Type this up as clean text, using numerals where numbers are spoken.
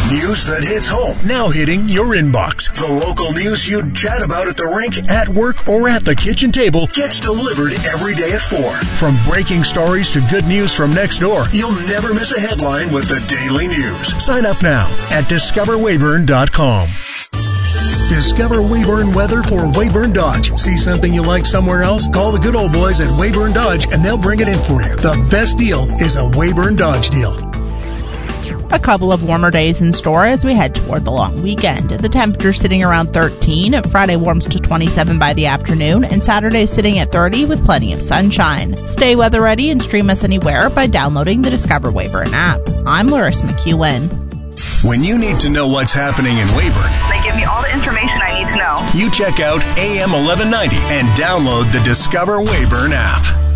News that hits home. Now hitting your inbox. The local news you'd chat about at the rink, at work, or at the kitchen table gets delivered every day at 4. From breaking stories to good news from next door, you'll never miss a headline with the Daily News. Sign up now at discoverwayburn.com. Discover Wayburn weather for Wayburn Dodge. See something you like somewhere else? Call the good old boys at Wayburn Dodge and they'll bring it in for you. The best deal is a Wayburn Dodge deal. A couple of warmer days in store as we head toward the long weekend. The temperature sitting around 13. Friday warms to 27 by the afternoon, and Saturday sitting at 30 with plenty of sunshine. Stay weather ready and stream us anywhere by downloading the Discover Wayburn app. I'm Larissa McEwen. When you need to know what's happening in Wayburn, they give me all the information I need to know. You check out AM 1190 and download the Discover Wayburn app.